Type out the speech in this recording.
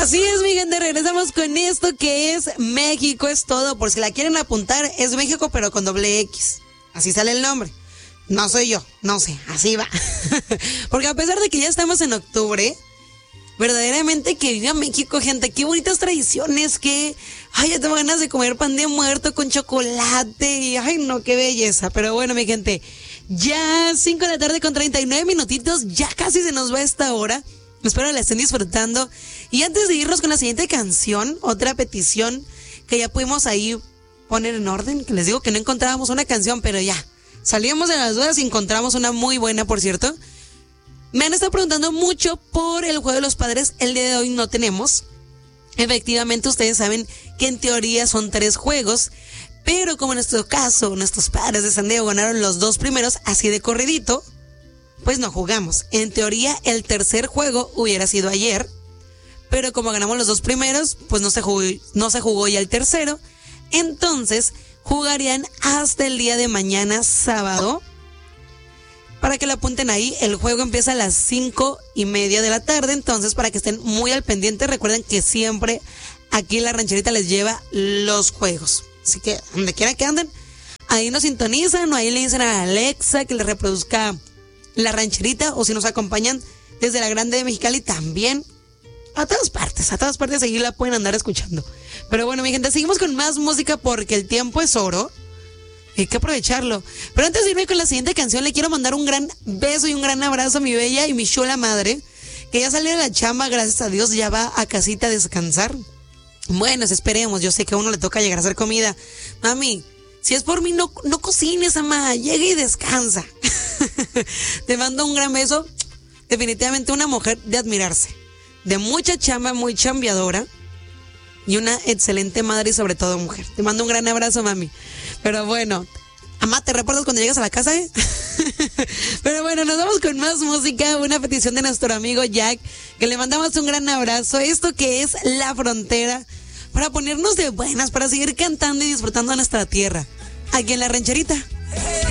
Así es, mi gente, regresamos con esto que es México es todo. Por si la quieren apuntar, es México pero con doble X. Así sale el nombre. No soy yo, no sé, así va. Porque a pesar de que ya estamos en octubre, verdaderamente que viva México, gente. Qué bonitas tradiciones, que... Ay, ya tengo ganas de comer pan de muerto con chocolate. Y ay, no, qué belleza. Pero bueno, mi gente, ya 5 de la tarde con 39 minutitos. Ya casi se nos va esta hora. Espero la estén disfrutando. Y antes de irnos con la siguiente canción, otra petición que ya pudimos ahí poner en orden. Que les digo que no encontrábamos una canción, pero ya. Salíamos de las dudas y encontramos una muy buena, por cierto. Me han estado preguntando mucho por el Juego de los Padres. El día de hoy no tenemos. Efectivamente, ustedes saben que en teoría son 3 juegos. Pero como en nuestro caso, nuestros padres de San Diego ganaron los 2 primeros así de corridito, pues no jugamos. En teoría, el tercer juego hubiera sido ayer. Pero como ganamos los 2 primeros, pues no se jugó ya el tercero. Entonces, jugarían hasta el día de mañana, sábado. Para que lo apunten ahí, el juego empieza a las 5:30 de la tarde. Entonces, para que estén muy al pendiente, recuerden que siempre aquí en La Rancherita les lleva los juegos. Así que, donde quiera que anden, ahí nos sintonizan o ahí le dicen a Alexa que les reproduzca La Rancherita. O si nos acompañan desde la Grande de Mexicali también. A todas partes ahí la pueden andar escuchando. Pero bueno, mi gente, seguimos con más música porque el tiempo es oro. Hay que aprovecharlo. Pero antes de irme con la siguiente canción, le quiero mandar un gran beso y un gran abrazo a mi bella y mi chula madre, que ya salió de la chamba, gracias a Dios, ya va a casita a descansar. Bueno, esperemos, yo sé que a uno le toca llegar a hacer comida. Mami, si es por mí, no cocines, mamá, llega y descansa. Te mando un gran beso. Definitivamente una mujer de admirarse, de mucha chamba, muy chambeadora. Y una excelente madre y sobre todo mujer. Te mando un gran abrazo, mami. Pero bueno, mamá, ¿te recuerdas cuando llegas a la casa, Pero bueno, nos vamos con más música. Una petición de nuestro amigo Jack, que le mandamos un gran abrazo. Esto que es La Frontera, para ponernos de buenas, para seguir cantando y disfrutando de nuestra tierra, aquí en La Rancherita.